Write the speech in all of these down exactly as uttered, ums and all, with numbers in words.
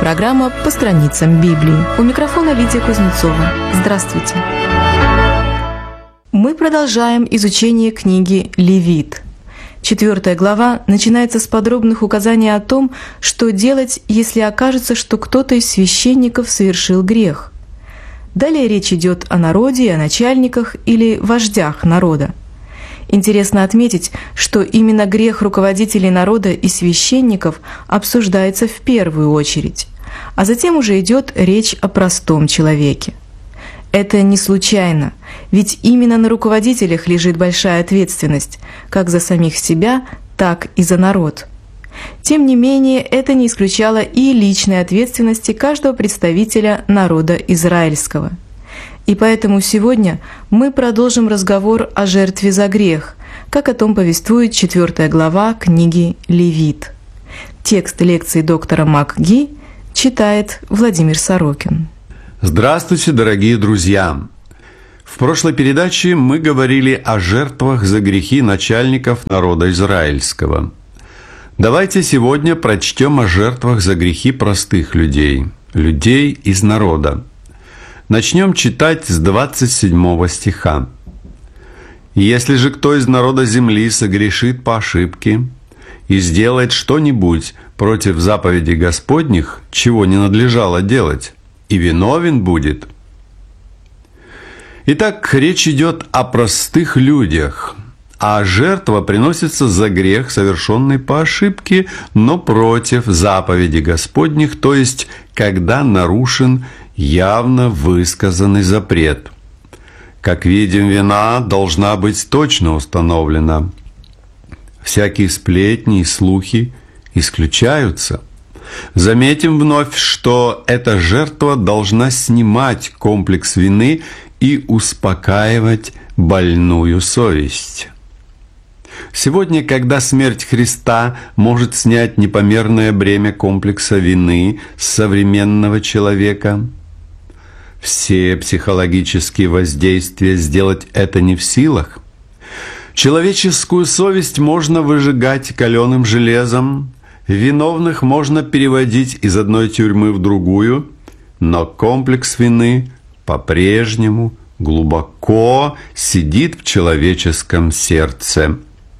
Программа «По страницам Библии». У микрофона Лидия Кузнецова. Здравствуйте. Мы продолжаем изучение книги «Левит». Четвертая глава начинается с подробных указаний о том, что делать, если окажется, что кто-то из священников совершил грех. Далее речь идет о народе и о начальниках или вождях народа. Интересно отметить, что именно грех руководителей народа и священников обсуждается в первую очередь, а затем уже идет речь о простом человеке. Это не случайно, ведь именно на руководителях лежит большая ответственность, как за самих себя, так и за народ. Тем не менее, это не исключало и личной ответственности каждого представителя народа израильского. И поэтому сегодня мы продолжим разговор о жертве за грех, как о том повествует четвертая глава книги «Левит». Текст лекции доктора МакГи читает Владимир Сорокин. Здравствуйте, дорогие друзья! В прошлой передаче мы говорили о жертвах за грехи начальников народа израильского. Давайте сегодня прочтем о жертвах за грехи простых людей, людей из народа. Начнем читать с двадцать седьмого стиха. «Если же кто из народа земли согрешит по ошибке и сделает что-нибудь против заповедей Господних, чего не надлежало делать, и виновен будет». Итак, речь идет о простых людях, а жертва приносится за грех, совершенный по ошибке, но против заповедей Господних, то есть когда нарушен явно высказанный запрет. Как видим, вина должна быть точно установлена. Всякие сплетни и слухи исключаются. Заметим вновь, что эта жертва должна снимать комплекс вины и успокаивать больную совесть. Сегодня, когда смерть Христа может снять непомерное бремя комплекса вины с современного человека, все психологические воздействия сделать это не в силах. Человеческую совесть можно выжигать каленым железом, виновных можно переводить из одной тюрьмы в другую, но комплекс вины по-прежнему глубоко сидит в человеческом сердце.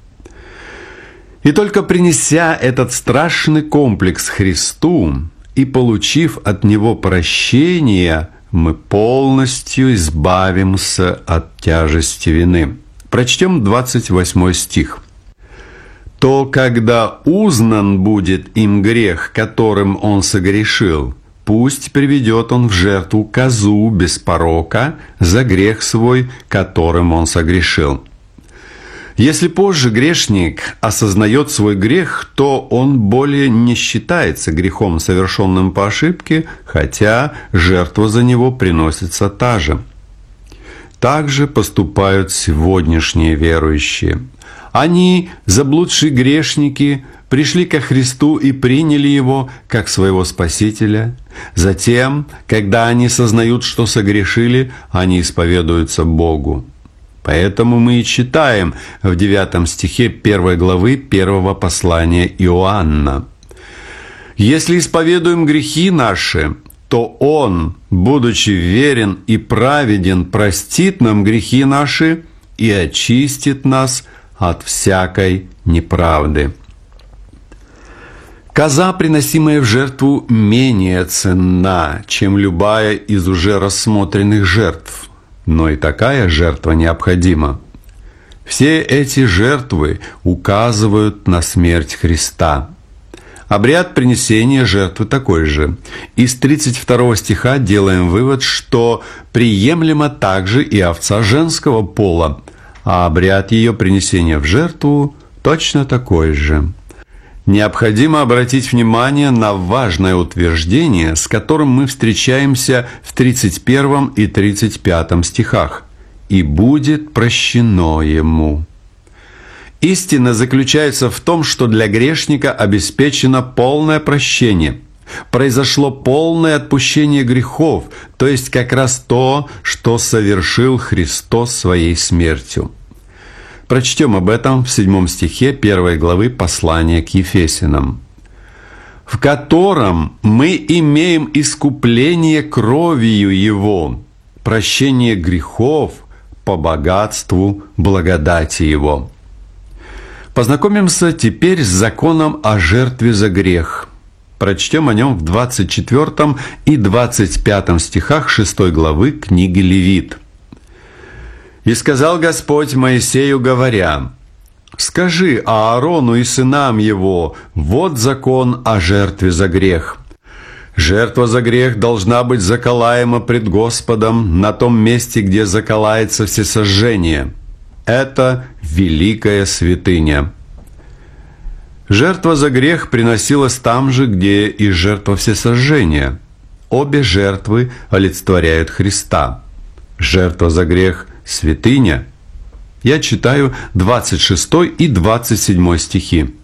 И только принеся этот страшный комплекс Христу и получив от Него прощение, мы полностью избавимся от тяжести вины. Прочтем двадцать восьмой стих. «То, когда узнан будет им грех, которым он согрешил, пусть приведет он в жертву козу без порока за грех свой, которым он согрешил». Если позже грешник осознает свой грех, то он более не считается грехом, совершенным по ошибке, хотя жертва за него приносится та же. Так же поступают сегодняшние верующие. Они, заблудшие грешники, пришли ко Христу и приняли Его как своего Спасителя. Затем, когда они сознают, что согрешили, они исповедуются Богу. Поэтому мы и читаем в девятом стихе первой главы первого послания Иоанна. «Если исповедуем грехи наши, то Он, будучи верен и праведен, простит нам грехи наши и очистит нас от всякой неправды». Коза, приносимая в жертву, менее ценна, чем любая из уже рассмотренных жертв. Но и такая жертва необходима. Все эти жертвы указывают на смерть Христа. Обряд принесения жертвы такой же. Из тридцать второго стиха делаем вывод, что приемлема также и овца женского пола, а обряд ее принесения в жертву точно такой же. Необходимо обратить внимание на важное утверждение, с которым мы встречаемся в тридцать первом и тридцать пятом стихах. «И будет прощено ему». Истина заключается в том, что для грешника обеспечено полное прощение. Произошло полное отпущение грехов, то есть как раз то, что совершил Христос своей смертью. Прочтем об этом в седьмом стихе первой главы послания к Ефесянам. в котором мы имеем искупление кровью Его, прощение грехов по богатству благодати Его. Познакомимся теперь с законом о жертве за грех. Прочтем о нем в двадцать четвёртом и двадцать пятом стихах шестой главы книги Левит. «И сказал Господь Моисею, говоря: скажи Аарону и сынам его, вот закон о жертве за грех. Жертва за грех должна быть заколаема пред Господом на том месте, где заколается всесожжение. Это великая святыня». Жертва за грех приносилась там же, где и жертва всесожжения. Обе жертвы олицетворяют Христа. Жертва за грех – святыня. Я читаю двадцать шестой и двадцать седьмой стихи.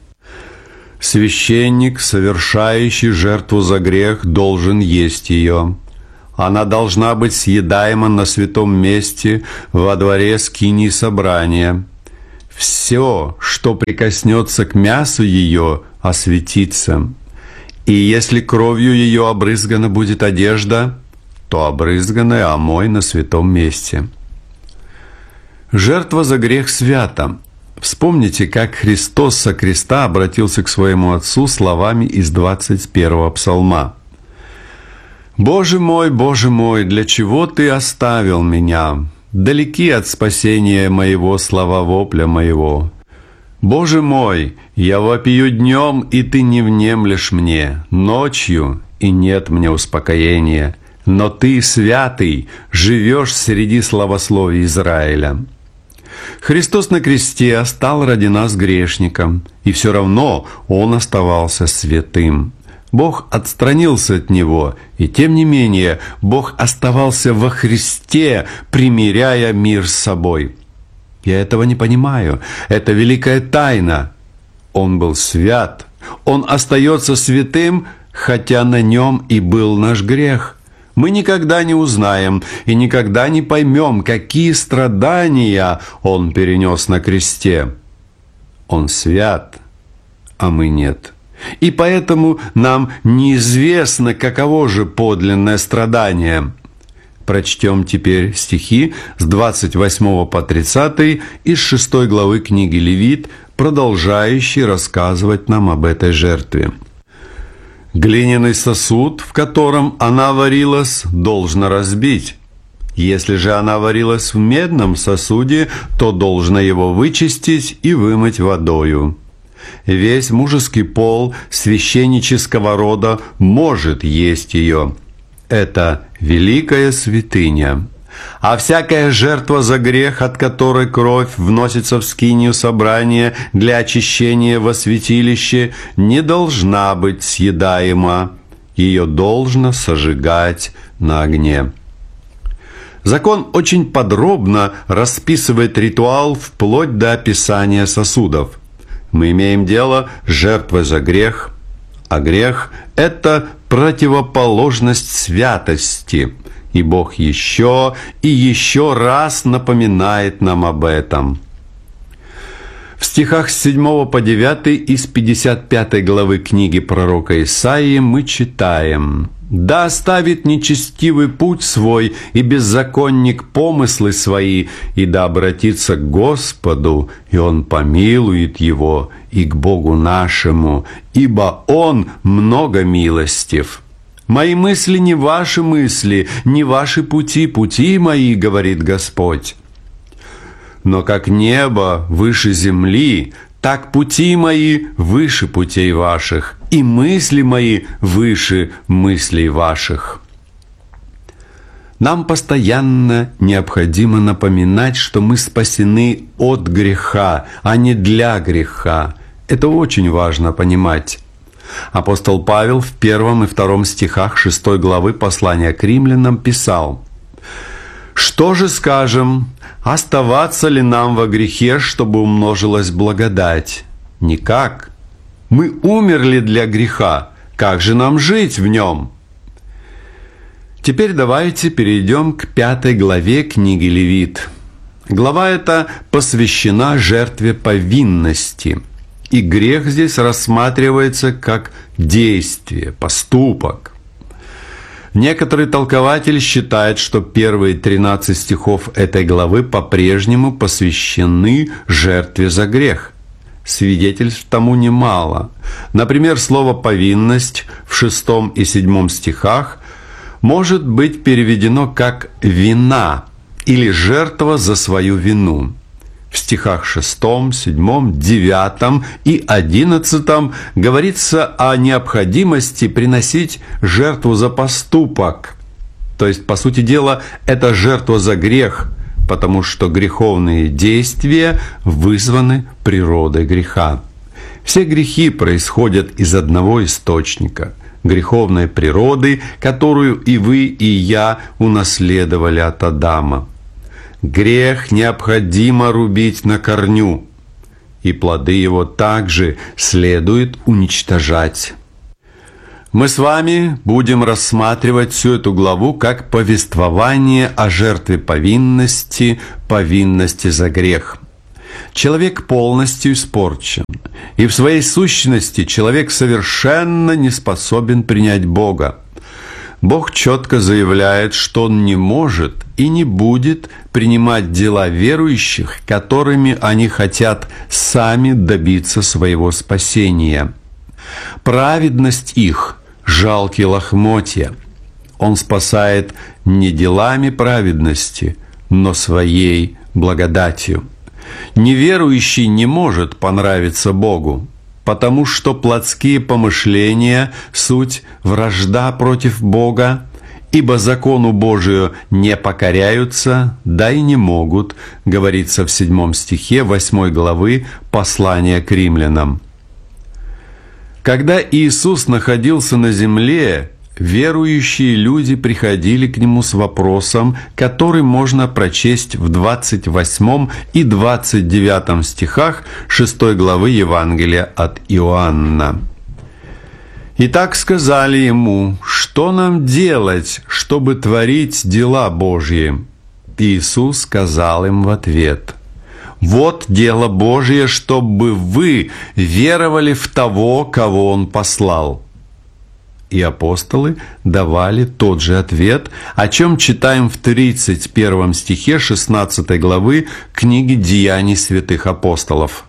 «Священник, совершающий жертву за грех, должен есть ее. Она должна быть съедаема на святом месте во дворе скинии собрания. Все, что прикоснется к мясу ее, осветится. И если кровью ее обрызгана будет одежда, то обрызганная омой на святом месте». Жертва за грех свята. Вспомните, как Христос со креста обратился к своему Отцу словами из двадцать первого псалма. «Боже мой, Боже мой, для чего Ты оставил меня? Далеки от спасения моего слова вопля моего. Боже мой, я вопию днем, и Ты не внемлешь мне, ночью, и нет мне успокоения. Но Ты, святый, живешь среди славословий Израиля». Христос на кресте стал ради нас грешником, и все равно Он оставался святым. Бог отстранился от Него, и тем не менее Бог оставался во Христе, примиряя мир с собой. Я этого не понимаю. Это великая тайна. Он был свят. Он остается святым, хотя на Нем и был наш грех. Мы никогда не узнаем и никогда не поймем, какие страдания Он перенес на кресте. Он свят, а мы нет. И поэтому нам неизвестно, каково же подлинное страдание. Прочтем теперь стихи с двадцать восьмого по тридцатый из шестой главы книги Левит, продолжающие рассказывать нам об этой жертве. «Глиняный сосуд, в котором она варилась, должно разбить. Если же она варилась в медном сосуде, то должно его вычистить и вымыть водою. Весь мужеский пол священнического рода может есть ее. Это великая святыня. А всякая жертва за грех, от которой кровь вносится в скинию собрания для очищения во святилище, не должна быть съедаема. Ее должно сожигать на огне». Закон очень подробно расписывает ритуал вплоть до описания сосудов. Мы имеем дело с жертвой за грех, а грех – это противоположность святости. И Бог еще и еще раз напоминает нам об этом. В стихах с седьмого по девятый из пятьдесят пятой главы книги пророка Исаии мы читаем: «Да оставит нечестивый путь свой и беззаконник помыслы свои, и да обратится к Господу, и Он помилует его, и к Богу нашему, ибо Он много милостив. Мои мысли не ваши мысли, не ваши пути, пути мои, говорит Господь. Но как небо выше земли, так пути мои выше путей ваших, и мысли мои выше мыслей ваших». Нам постоянно необходимо напоминать, что мы спасены от греха, а не для греха. Это очень важно понимать. Апостол Павел в первом и втором стихах шестой главы послания к римлянам писал: «Что же скажем? Оставаться ли нам во грехе, чтобы умножилась благодать? Никак. Мы умерли для греха. Как же нам жить в нем?» Теперь давайте перейдем к пятой главе книги Левит. Глава эта посвящена жертве повинности. и грех здесь рассматривается как действие, поступок. Некоторый толкователь считает, что первые тринадцать стихов этой главы по-прежнему посвящены жертве за грех. Свидетельств тому немало. Например, слово «повинность» в шестом и седьмом стихах может быть переведено как «вина» или «жертва за свою вину». В стихах шестом, седьмом, девятом и одиннадцатом говорится о необходимости приносить жертву за поступок. То есть, по сути дела, это жертва за грех, потому что греховные действия вызваны природой греха. Все грехи происходят из одного источника – греховной природы, которую и вы, и я унаследовали от Адама. Грех необходимо рубить на корню, и плоды его также следует уничтожать. Мы с вами будем рассматривать всю эту главу как повествование о жертве повинности, повинности за грех. Человек полностью испорчен, и в своей сущности человек совершенно не способен принять Бога. Бог четко заявляет, что Он не может и не будет принимать дела верующих, которыми они хотят сами добиться своего спасения. Праведность их – жалкие лохмотья. Он спасает не делами праведности, но своей благодатью. Неверующий не может понравиться Богу, потому что плотские помышления – суть вражда против Бога, ибо закону Божию не покоряются, да и не могут, говорится в седьмом стихе восьмой главы послания к римлянам. Когда Иисус находился на земле, верующие люди приходили к Нему с вопросом, который можно прочесть в двадцать восьмом и двадцать девятом стихах шестой главы Евангелия от Иоанна. «Итак сказали Ему, что нам делать, чтобы творить дела Божьи?» Иисус сказал им в ответ: «Вот дело Божье, чтобы вы веровали в того, кого Он послал». И апостолы давали тот же ответ, о чем читаем в тридцать первом стихе шестнадцатой главы книги «Деяний святых апостолов».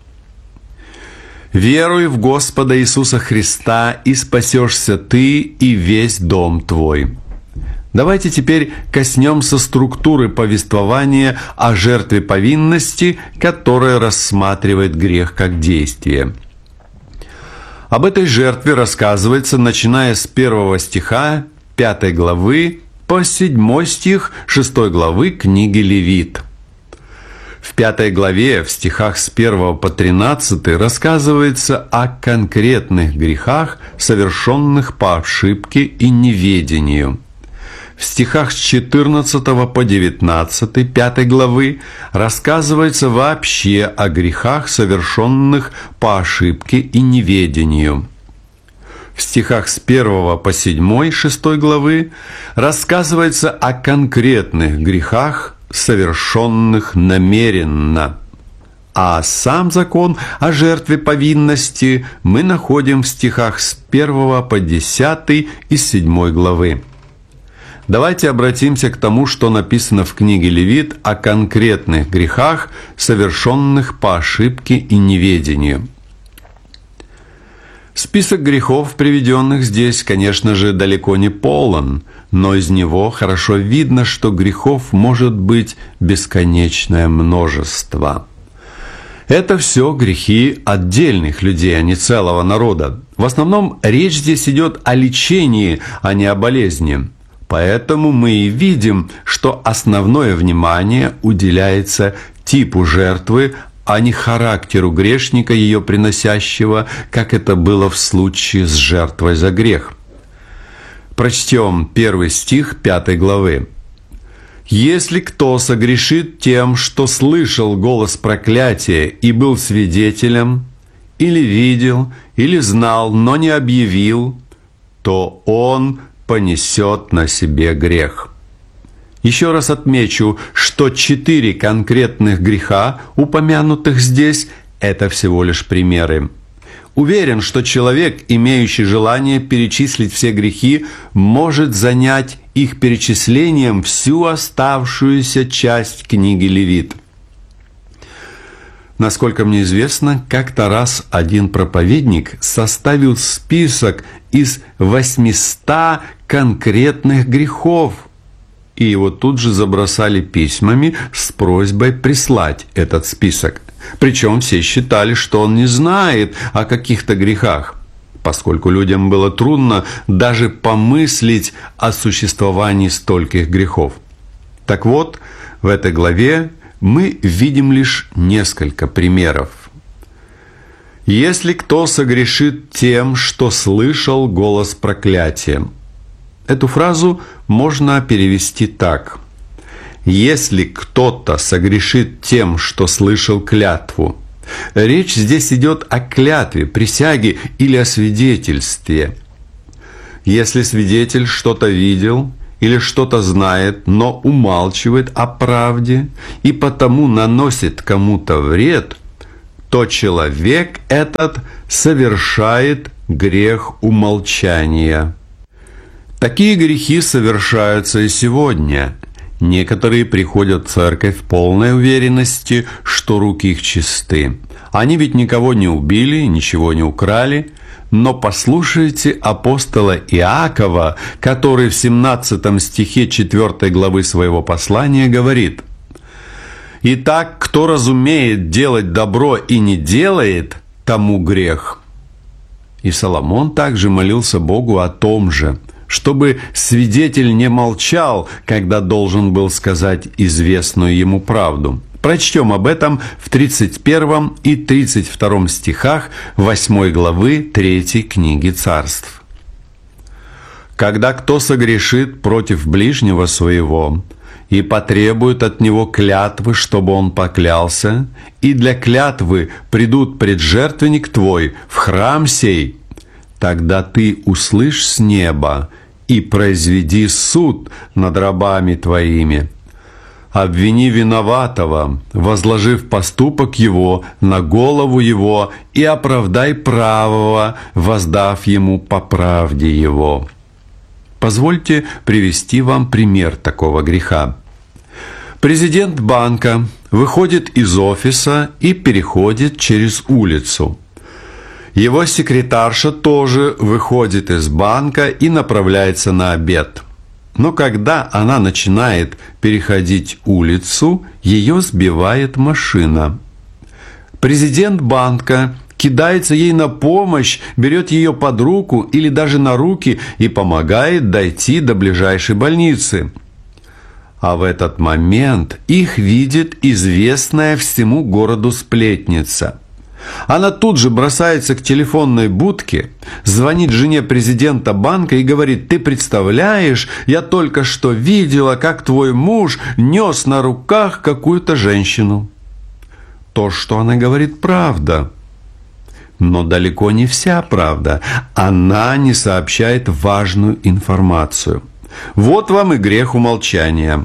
«Веруй в Господа Иисуса Христа, и спасешься ты и весь дом твой». Давайте теперь коснемся структуры повествования о жертве повинности, которая рассматривает грех как действие. Об этой жертве рассказывается, начиная с первого стиха пятой главы по седьмой стих шестой главы книги Левит. В пятой главе, в стихах с первого по тринадцатый, рассказывается о конкретных грехах, совершенных по ошибке и неведению. В стихах с четырнадцатого по девятнадцатый пятой главы рассказывается вообще о грехах, совершенных по ошибке и неведению. В стихах с первого по седьмой шестой главы рассказывается о конкретных грехах, совершенных намеренно. А сам закон о жертве повинности мы находим в стихах с первого по десятый из седьмой главы. Давайте обратимся к тому, что написано в книге Левит о конкретных грехах, совершенных по ошибке и неведению. Список грехов, приведенных здесь, конечно же, далеко не полон, но из него хорошо видно, что грехов может быть бесконечное множество. Это все грехи отдельных людей, а не целого народа. В основном речь здесь идет о лечении, а не о болезни. Поэтому мы и видим, что основное внимание уделяется типу жертвы, а не характеру грешника, ее приносящего, как это было в случае с жертвой за грех. Прочтем первый стих пятой главы. «Если кто согрешит тем, что слышал голос проклятия и был свидетелем, или видел, или знал, но не объявил, то он понесет на себе грех». Еще раз отмечу, что четыре конкретных греха, упомянутых здесь, это всего лишь примеры. Уверен, что человек, имеющий желание перечислить все грехи, может занять их перечислением всю оставшуюся часть книги Левит. Насколько мне известно, как-то раз один проповедник составил список из восьмисот конкретных грехов, и его тут же забросали письмами с просьбой прислать этот список. Причем все считали, что он не знает о каких-то грехах, поскольку людям было трудно даже помыслить о существовании стольких грехов. Так вот, в этой главе мы видим лишь несколько примеров. «Если кто согрешит тем, что слышал голос проклятия». Эту фразу можно перевести так. «Если кто-то согрешит тем, что слышал клятву». Речь здесь идет о клятве, присяге или о свидетельстве. Если свидетель что-то видел или что-то знает, но умалчивает о правде и потому наносит кому-то вред, то человек этот совершает грех умолчания. Такие грехи совершаются и сегодня. Некоторые приходят в церковь в полной уверенности, что руки их чисты. Они ведь никого не убили, ничего не украли. Но послушайте апостола Иакова, который в семнадцатом стихе четвёртой главы своего послания говорит: «Итак, кто разумеет делать добро и не делает, тому грех». И Соломон также молился Богу о том же, чтобы свидетель не молчал, когда должен был сказать известную ему правду. Прочтем об этом в тридцать первом и тридцать втором стихах восьмой главы третьей книги Царств. «Когда кто согрешит против ближнего своего и потребует от него клятвы, чтобы он поклялся, и для клятвы придут пред жертвенник твой в храм сей, тогда ты услышь с неба и произведи суд над рабами твоими. Обвини виноватого, возложив поступок его на голову его, и оправдай правого, воздав ему по правде его». Позвольте привести вам пример такого греха. Президент банка выходит из офиса и переходит через улицу. Его секретарша тоже выходит из банка и направляется на обед. Но когда она начинает переходить улицу, ее сбивает машина. Президент банка кидается ей на помощь, берет ее под руку или даже на руки и помогает дойти до ближайшей больницы. А в этот момент их видит известная всему городу сплетница. Она тут же бросается к телефонной будке, звонит жене президента банка и говорит: «Ты представляешь, я только что видела, как твой муж нес на руках какую-то женщину». То, что она говорит, правда. Но далеко не вся правда. Она не сообщает важную информацию. Вот вам и грех умолчания.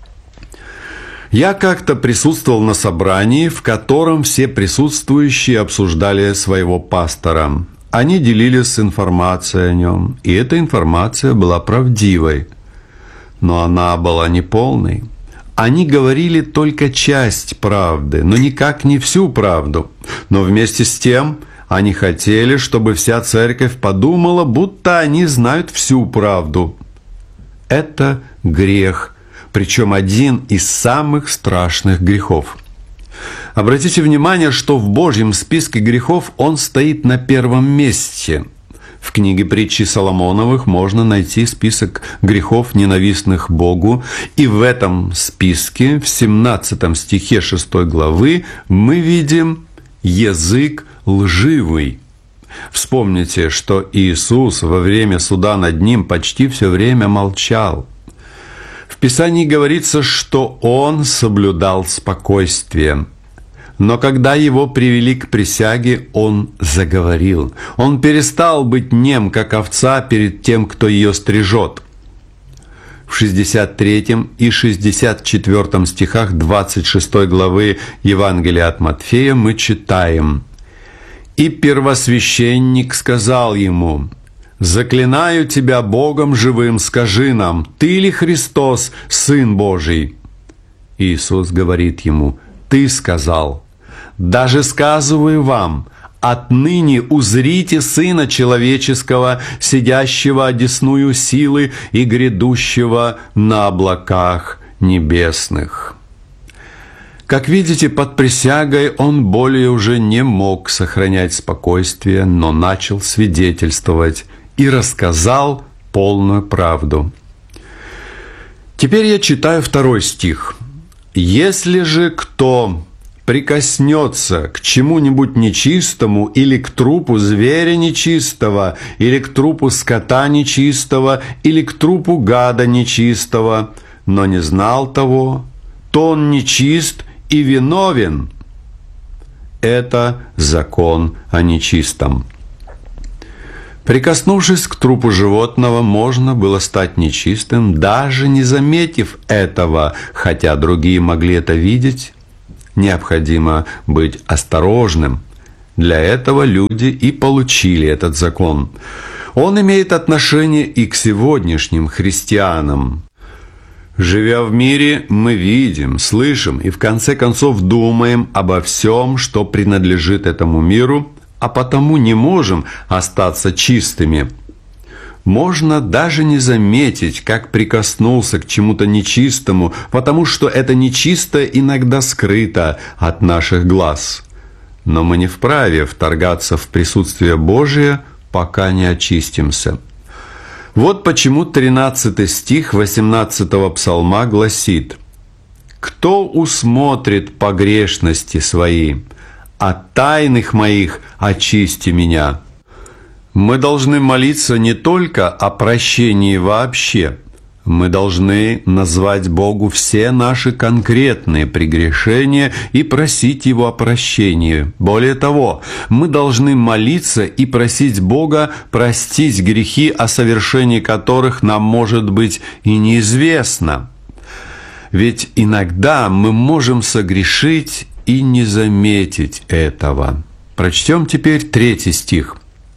Я как-то присутствовал на собрании, в котором все присутствующие обсуждали своего пастора. Они делились информацией о нем, и эта информация была правдивой. Но она была неполной. Они говорили только часть правды, но никак не всю правду. Но вместе с тем они хотели, чтобы вся церковь подумала, будто они знают всю правду. Это грех. Причем один из самых страшных грехов. Обратите внимание, что в Божьем списке грехов он стоит на первом месте. В книге притчи Соломоновых можно найти список грехов, ненавистных Богу, и в этом списке, в семнадцатом стихе шестой главы, мы видим язык лживый. Вспомните, что Иисус во время суда над ним почти все время молчал. В Писании говорится, что он соблюдал спокойствие. Но когда его привели к присяге, он заговорил. Он перестал быть нем, как овца перед тем, кто ее стрижет. В шестьдесят третьем и шестьдесят четвёртом стихах двадцать шестой главы Евангелия от Матфея мы читаем: И первосвященник сказал ему: «Заклинаю тебя Богом живым, скажи нам, ты ли Христос, Сын Божий?» Иисус говорит ему: «Ты сказал. Даже сказываю вам, отныне узрите Сына Человеческого, сидящего одесную силы и грядущего на облаках небесных». Как видите, под присягой он более уже не мог сохранять спокойствие, но начал свидетельствовать и рассказал полную правду. Теперь я читаю второй стих. «Если же кто прикоснется к чему-нибудь нечистому или к трупу зверя нечистого, или к трупу скота нечистого, или к трупу гада нечистого, но не знал того, то он нечист и виновен». Это закон о нечистом. Прикоснувшись к трупу животного, можно было стать нечистым, даже не заметив этого, хотя другие могли это видеть. Необходимо быть осторожным. Для этого люди и получили этот закон. Он имеет отношение и к сегодняшним христианам. Живя в мире, мы видим, слышим и в конце концов думаем обо всем, что принадлежит этому миру, а потому не можем остаться чистыми. Можно даже не заметить, как прикоснулся к чему-то нечистому, потому что это нечистое иногда скрыто от наших глаз. Но мы не вправе вторгаться в присутствие Божие, пока не очистимся. Вот почему тринадцатый стих восемнадцатого псалма гласит: «Кто усмотрит погрешности свои? От тайных моих очисти меня». Мы должны молиться не только о прощении вообще. Мы должны назвать Богу все наши конкретные прегрешения и просить Его о прощении. Более того, мы должны молиться и просить Бога простить грехи, о совершении которых нам, может быть, и неизвестно. Ведь иногда мы можем согрешить и не заметить этого. Прочтем теперь третий стих.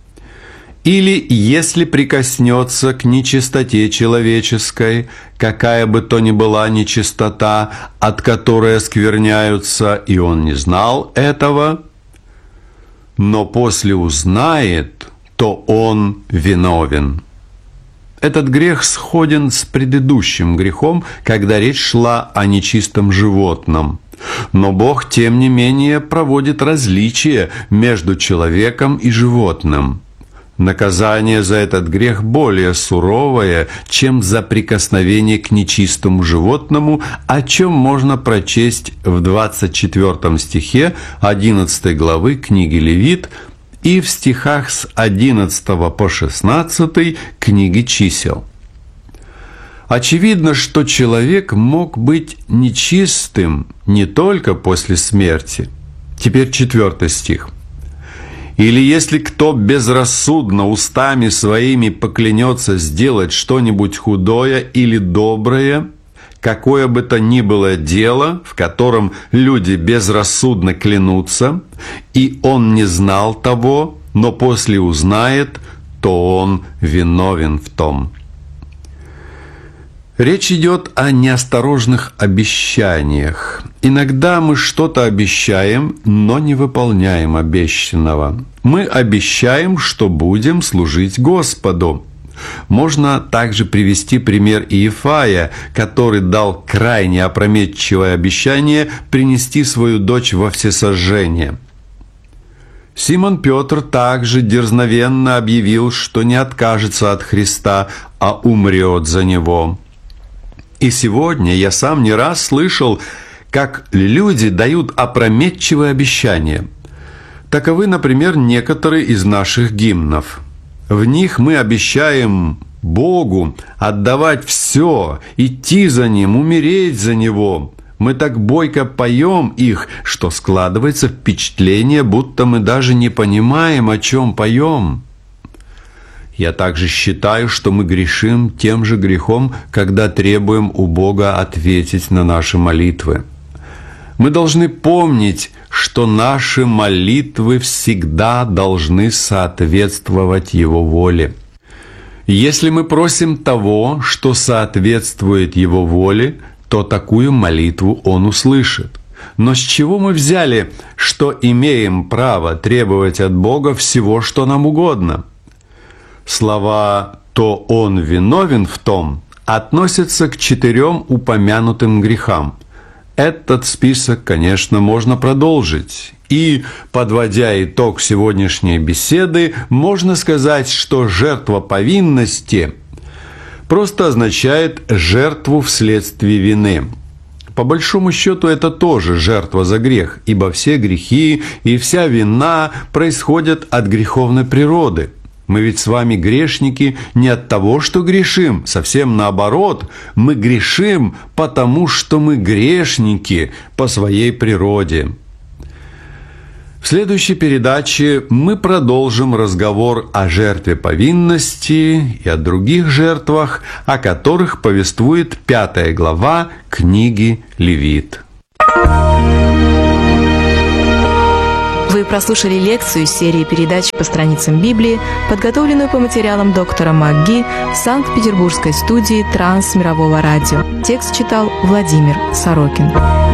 «Или, если прикоснется к нечистоте человеческой, какая бы то ни была нечистота, от которой оскверняются, и он не знал этого, но после узнает, то он виновен». Этот грех сходен с предыдущим грехом, когда речь шла о нечистом животном. Но Бог, тем не менее, проводит различие между человеком и животным. Наказание за этот грех более суровое, чем за прикосновение к нечистому животному, о чем можно прочесть в двадцать четвёртом стихе одиннадцатой главы книги Левит и в стихах с одиннадцатого по шестнадцатый книги Чисел. Очевидно, что человек мог быть нечистым не только после смерти. Теперь четвёртый стих. «Или если кто безрассудно устами своими поклянется сделать что-нибудь худое или доброе, какое бы то ни было дело, в котором люди безрассудно клянутся, и он не знал того, но после узнает, то он виновен в том». Речь идет о неосторожных обещаниях. Иногда мы что-то обещаем, но не выполняем обещанного. Мы обещаем, что будем служить Господу. Можно также привести пример Иефая, который дал крайне опрометчивое обещание принести свою дочь во всесожжение. Симон Петр также дерзновенно объявил, что не откажется от Христа, а умрет за Него. И сегодня я сам не раз слышал, как люди дают опрометчивые обещания. Таковы, например, некоторые из наших гимнов. В них мы обещаем Богу отдавать все, идти за Ним, умереть за Него. Мы так бойко поем их, что складывается впечатление, будто мы даже не понимаем, о чем поем. Я также считаю, что мы грешим тем же грехом, когда требуем у Бога ответить на наши молитвы. Мы должны помнить, что наши молитвы всегда должны соответствовать Его воле. Если мы просим того, что соответствует Его воле, то такую молитву Он услышит. Но с чего мы взяли, что имеем право требовать от Бога всего, что нам угодно? Слова «то Он виновен в том» относятся к четырем упомянутым грехам. Этот список, конечно, можно продолжить. И, подводя итог сегодняшней беседы, можно сказать, что жертва повинности просто означает жертву вследствие вины. По большому счету, это тоже жертва за грех, ибо все грехи и вся вина происходят от греховной природы. Мы ведь с вами грешники не от того, что грешим, совсем наоборот. Мы грешим, потому что мы грешники по своей природе. В следующей передаче мы продолжим разговор о жертве повинности и о других жертвах, о которых повествует пятая глава книги Левит. Вы прослушали лекцию из серии передач по страницам Библии, подготовленную по материалам доктора МакГи Санкт-Петербургской студии Трансмирового радио. Текст читал Владимир Сорокин.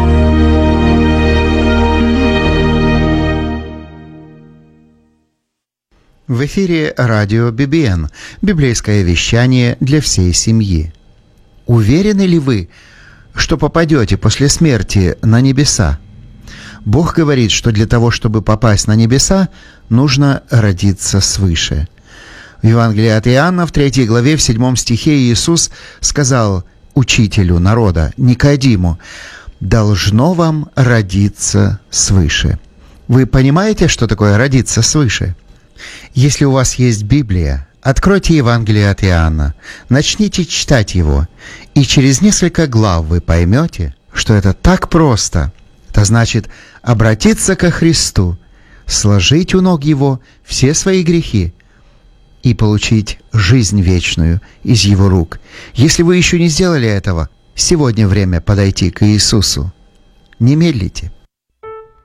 В эфире радио би би эн, библейское вещание для всей семьи. Уверены ли вы, что попадете после смерти на небеса? Бог говорит, что для того, чтобы попасть на небеса, нужно родиться свыше. В Евангелии от Иоанна, в третьей главе, в седьмом стихе Иисус сказал учителю народа, Никодиму, «Должно вам родиться свыше». Вы понимаете, что такое родиться свыше? Если у вас есть Библия, откройте Евангелие от Иоанна, начните читать его, и через несколько глав вы поймете, что это так просто. Это значит обратиться ко Христу, сложить у ног Его все свои грехи и получить жизнь вечную из Его рук. Если вы еще не сделали этого, сегодня время подойти к Иисусу. Не медлите.